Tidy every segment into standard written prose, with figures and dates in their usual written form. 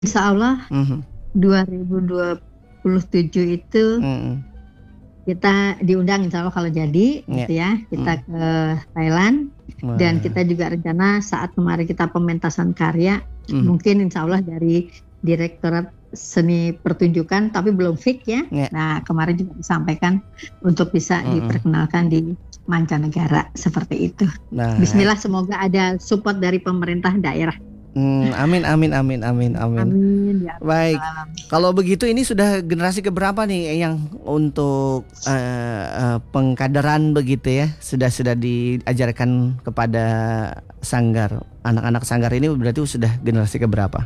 Insya Allah Mhm. 2027 itu Mhm. kita diundang insya Allah kalau jadi Ya. gitu ya. Kita ke Thailand dan Wah. kita juga rencana saat kemarin kita pementasan karya Mhm. mungkin insya Allah dari Direktorat Seni Pertunjukan tapi belum fix ya. Ya. Nah kemarin juga disampaikan untuk bisa diperkenalkan di mancanegara seperti itu. Nah, Bismillah semoga ada support dari pemerintah daerah. amin amin amin amin amin. Amin ya. Baik. Rabbal alamin. Kalau begitu ini sudah generasi keberapa nih yang untuk pengkaderan begitu ya? Sudah diajarkan kepada sanggar. Anak-anak sanggar ini berarti sudah generasi keberapa?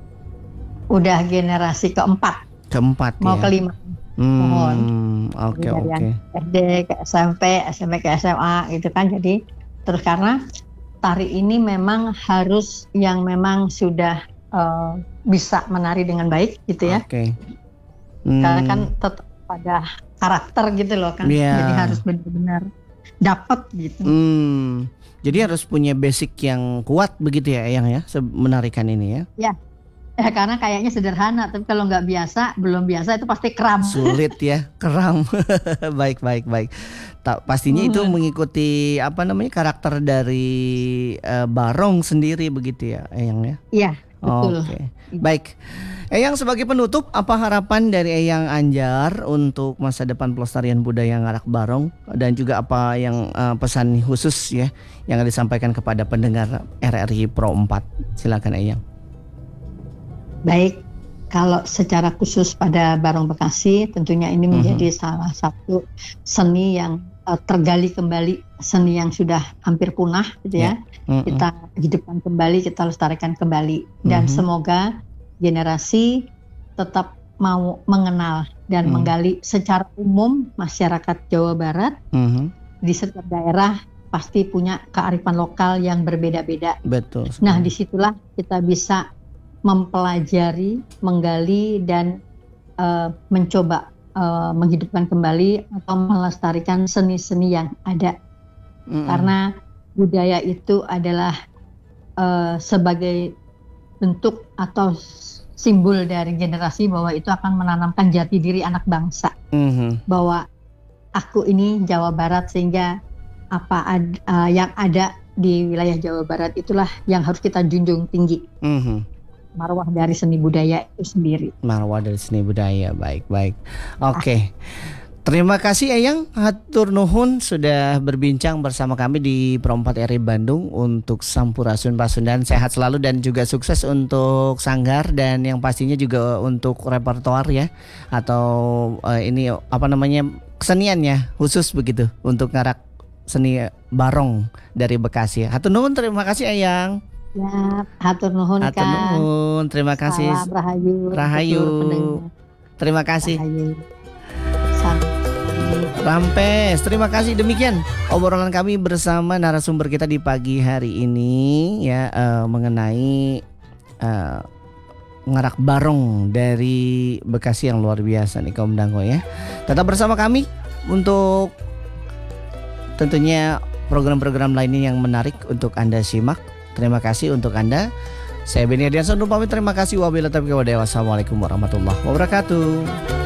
Udah generasi keempat, Keempat mau ya. kelima. Mohon. Oke Dari oke. yang SD ke SMP, SMP ke SMA gitu kan. Jadi terus karena tari ini memang harus yang memang sudah bisa menari dengan baik gitu ya. Oke. Karena kan tetap pada karakter gitu loh kan. Iya. Jadi harus benar-benar dapat gitu. Jadi harus punya basic yang kuat begitu ya Eyang ya, menarikan ini ya. Ya. Karena kayaknya sederhana, tapi kalau nggak biasa, belum biasa itu pasti kram. Sulit ya, keram. Baik. Pastinya itu mengikuti karakter dari barong sendiri begitu ya, Eyang ya. Iya, betul. Oke. Baik. Eyang sebagai penutup, apa harapan dari Eyang Anjar untuk masa depan pelestarian budaya ngarak barong dan juga apa yang pesan khusus ya yang disampaikan kepada pendengar RRI Pro 4? Silakan Eyang. Baik, kalau secara khusus pada Barong Bekasi tentunya ini menjadi salah satu seni yang tergali kembali, seni yang sudah hampir punah gitu ya. Kita hidupkan kembali, kita lestarikan kembali dan semoga generasi tetap mau mengenal dan menggali secara umum masyarakat Jawa Barat di setiap daerah pasti punya kearifan lokal yang berbeda-beda. Betul. Nah, disitulah kita bisa mempelajari, menggali dan mencoba menghidupkan kembali atau melestarikan seni-seni yang ada. Karena budaya itu adalah sebagai bentuk atau simbol dari generasi bahwa itu akan menanamkan jati diri anak bangsa. Bahwa aku ini Jawa Barat, sehingga yang ada di wilayah Jawa Barat itulah yang harus kita junjung tinggi. Marwah dari seni budaya itu sendiri. Marwah dari seni budaya, baik. Oke. Terima kasih Eyang, hatur nuhun sudah berbincang bersama kami di Pro 4 RRI Bandung untuk Sampurasun Pasundan. Sehat selalu dan juga sukses untuk sanggar dan yang pastinya juga untuk repertoar ya, atau keseniannya khusus begitu untuk ngarak seni barong dari Bekasi. Hatur nuhun, terima kasih Eyang. Ya, hatur nuhun Kang. Terima kasih. Salam Rahayu. Terima kasih. Rahayu. Rampes, terima kasih. Demikian obrolan kami bersama narasumber kita di pagi hari ini ya, mengenai ngarak barong dari Bekasi yang luar biasa nih kaum Dangko ya. Tetap bersama kami untuk tentunya program-program lainnya yang menarik untuk Anda simak. Terima kasih untuk Anda. Saya Beni Adiansyah pamit, terima kasih. Wabillahi taufiq wal hidayah. Wassalamualaikum warahmatullahi wabarakatuh.